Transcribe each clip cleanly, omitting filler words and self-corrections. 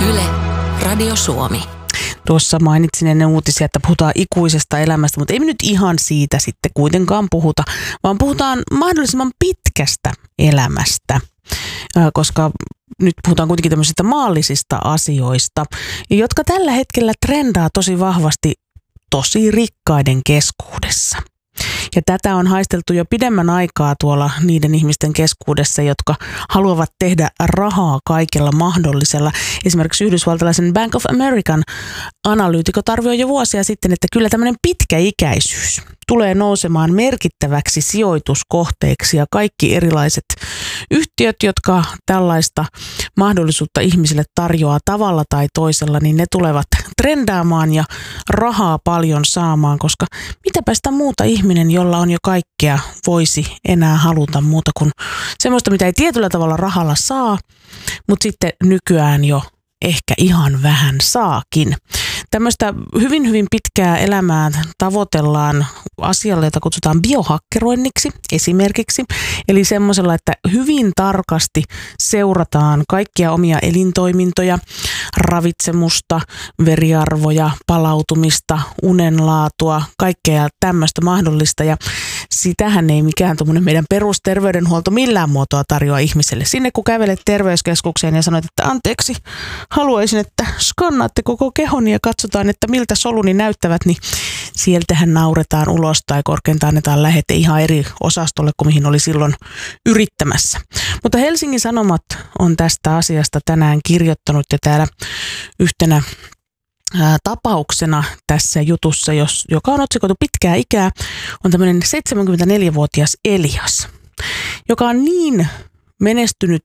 Yle, Radio Suomi. Tuossa mainitsin ennen uutisia, että puhutaan ikuisesta elämästä, mutta ei me nyt ihan siitä sitten kuitenkaan puhuta, vaan puhutaan mahdollisimman pitkästä elämästä, koska nyt puhutaan kuitenkin tämmöisistä maallisista asioista, jotka tällä hetkellä trendaa tosi vahvasti tosi rikkaiden keskuudessa. Ja tätä on haisteltu jo pidemmän aikaa tuolla niiden ihmisten keskuudessa, jotka haluavat tehdä rahaa kaikella mahdollisella. Esimerkiksi yhdysvaltalaisen Bank of American analyytikot arvioi jo vuosia sitten, että kyllä tämmöinen pitkäikäisyys tulee nousemaan merkittäväksi sijoituskohteeksi ja kaikki erilaiset yhtiöt, jotka tällaista mahdollisuutta ihmisille tarjoaa tavalla tai toisella, niin ne tulevat trendaamaan ja rahaa paljon saamaan, koska mitäpä sitä muuta ihminen, jolla on jo kaikkea, voisi enää haluta muuta kuin semmoista, mitä ei tietyllä tavalla rahalla saa, mutta sitten nykyään jo ehkä ihan vähän saakin. Tämmöistä hyvin, hyvin pitkää elämää tavoitellaan asialla, jota kutsutaan biohakkeroinniksi esimerkiksi. Eli semmoisella, että hyvin tarkasti seurataan kaikkia omia elintoimintoja, ravitsemusta, veriarvoja, palautumista, unenlaatua, kaikkea tämmöistä mahdollista. Ja sitähän ei mikään tuommoinen meidän perusterveydenhuolto millään muotoa tarjoa ihmiselle. Sinne kun kävelet terveyskeskukseen ja sanot, että anteeksi, haluaisin, että skannaatte koko kehon ja katsotaan, että miltä soluni näyttävät, niin sieltähän nauretaan ulos tai korkeintaan annetaan lähete ihan eri osastolle kuin mihin oli silloin yrittämässä. Mutta Helsingin Sanomat on tästä asiasta tänään kirjoittanut ja täällä yhtenä tapauksena tässä jutussa, joka on otsikoitu pitkää ikää, on tämmöinen 74-vuotias Elias, joka on niin menestynyt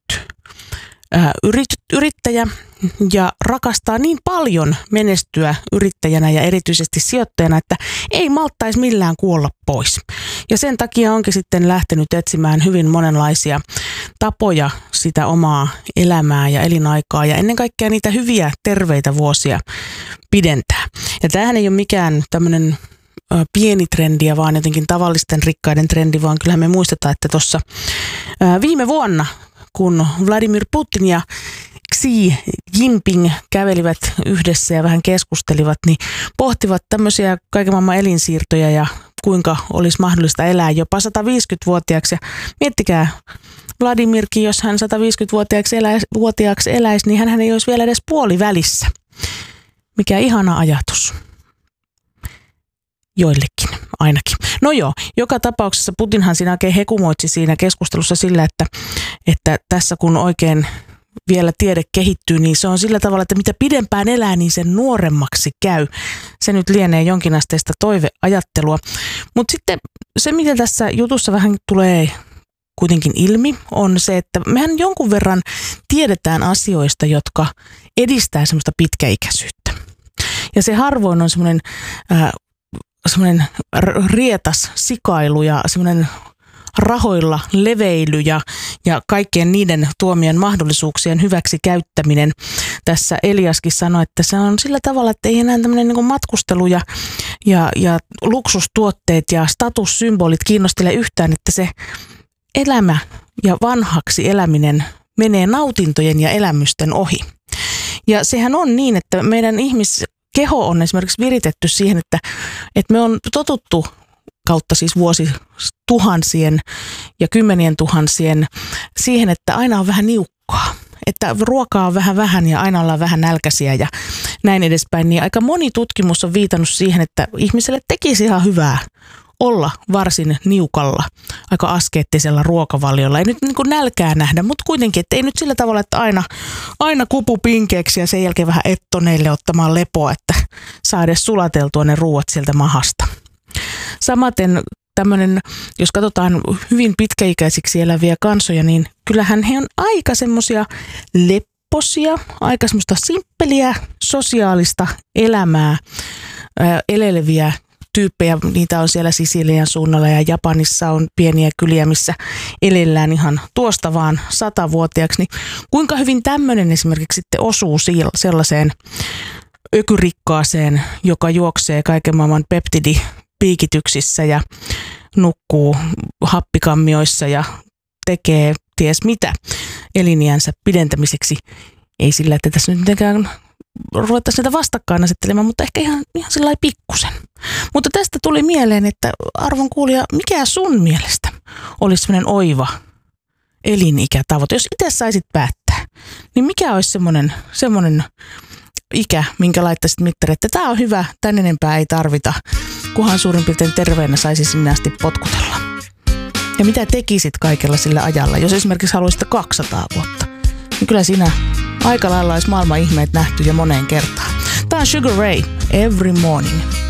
yrittäjä ja rakastaa niin paljon menestyä yrittäjänä ja erityisesti sijoittajana, että ei malttaisi millään kuolla pois. Ja sen takia onkin sitten lähtenyt etsimään hyvin monenlaisia tapoja sitä omaa elämää ja elinaikaa ja ennen kaikkea niitä hyviä terveitä vuosia pidentää. Ja tämähän ei ole mikään tämmöinen pieni trendi, vaan jotenkin tavallisten rikkaiden trendi, vaan kyllähän me muistetaan, että tuossa viime vuonna, kun Vladimir Putin ja Xi Jinping kävelivät yhdessä ja vähän keskustelivat, niin pohtivat tämmöisiä kaiken maailman elinsiirtoja ja kuinka olisi mahdollista elää jopa 150-vuotiaaksi. Ja miettikää, Vladimirkin, jos hän 150-vuotiaaksi eläisi, niin hän ei olisi vielä edes puolivälissä. Mikä ihana ajatus. Joillekin ainakin. No joo, joka tapauksessa Putinhan siinä oikein hekumoitsi siinä keskustelussa sillä, että tässä kun oikein vielä tiede kehittyy, niin se on sillä tavalla, että mitä pidempään elää, niin sen nuoremmaksi käy. Se nyt lienee jonkinasteista toiveajattelua. Mutta sitten se, mitä tässä jutussa vähän tulee kuitenkin ilmi, on se, että mehän jonkun verran tiedetään asioista, jotka edistää semmoista pitkäikäisyyttä. Ja se harvoin on semmoinen rietas sikailu ja semmoinen rahoilla leveily ja kaikkien niiden tuomien mahdollisuuksien hyväksi käyttäminen. Tässä Eliaskin sanoi, että se on sillä tavalla, että ei enää tämmöinen niin kuin matkustelu ja luksustuotteet ja statussymbolit kiinnostele yhtään, että se elämä ja vanhaksi eläminen menee nautintojen ja elämysten ohi. Ja sehän on niin, että meidän keho on esimerkiksi viritetty siihen, että me on totuttu kautta siis vuosituhansien ja 10 000 siihen, että aina on vähän niukkaa. Että ruokaa on vähän ja aina ollaan vähän nälkäisiä ja näin edespäin. Niin aika moni tutkimus on viitannut siihen, että ihmiselle tekisi ihan hyvää olla varsin niukalla, aika askeettisella ruokavaliolla. Ei nyt niin kuin nälkää nähdä, mutta kuitenkin, että ei nyt sillä tavalla, että aina kupu pinkeeksi ja sen jälkeen vähän ettoneille ottamaan lepoa, että saa edes sulateltua ne ruuat sieltä mahasta. Samaten tämmöinen, jos katsotaan hyvin pitkäikäisiksi eläviä kansoja, niin kyllähän he on aika semmoisia lepposia, aika semmoista simppeliä sosiaalista elämää eleleviä tyyppejä. Niitä on siellä Sisilian suunnalla ja Japanissa on pieniä kyliä, missä elellään ihan tuosta vaan 100-vuotiaaksi. Niin kuinka hyvin tämmöinen esimerkiksi sitten osuu sellaiseen ökyrikkaaseen, joka juoksee kaiken maailman peptidipiikityksissä ja nukkuu happikammioissa ja tekee ties mitä eliniänsä pidentämiseksi Ei sillä, että tässä nyt mitenkään ruvettaisiin näitä vastakkain asettelemaan, mutta ehkä ihan sellainen pikkusen. Mutta tästä tuli mieleen, että arvon kuulija, mikä sun mielestä olisi semmoinen oiva elinikätavoite? Jos itse saisit päättää, niin mikä olisi semmoinen ikä, minkä laittaisit mittari, että tämä on hyvä, tän enempää ei tarvita, kunhan suurin piirtein terveenä saisi sinne asti potkutella. Ja mitä tekisit kaikella sillä ajalla, jos esimerkiksi haluaisit 200 vuotta? Niin kyllä siinä aika lailla olisi maailman ihmeet nähty jo moneen kertaan. Tämä on Sugar Ray, Every Morning.